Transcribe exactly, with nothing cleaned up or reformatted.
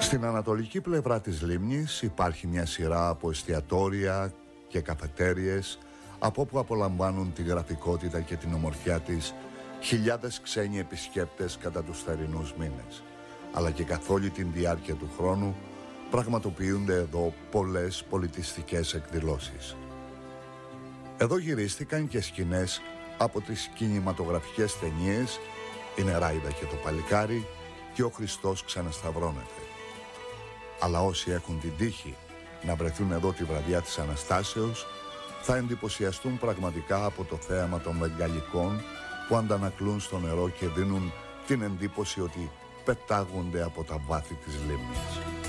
Στην ανατολική πλευρά της λίμνης υπάρχει μια σειρά από εστιατόρια και καφετέριες από όπου απολαμβάνουν τη γραφικότητα και την ομορφιά της χιλιάδες ξένοι επισκέπτες κατά τους θερινούς μήνες, αλλά και καθ' όλη την διάρκεια του χρόνου πραγματοποιούνται εδώ πολλές πολιτιστικές εκδηλώσεις. Εδώ γυρίστηκαν και σκηνές από τις κινηματογραφικές ταινίες «Η Νεράιδα και το Παλικάρι» και «Ο Χριστός ξανασταυρώνεται». Αλλά όσοι έχουν την τύχη να βρεθούν εδώ τη βραδιά της Αναστάσεως θα εντυπωσιαστούν πραγματικά από το θέαμα των βεγγαλικών που αντανακλούν στο νερό και δίνουν την εντύπωση ότι πετάγονται από τα βάθη της λίμνης.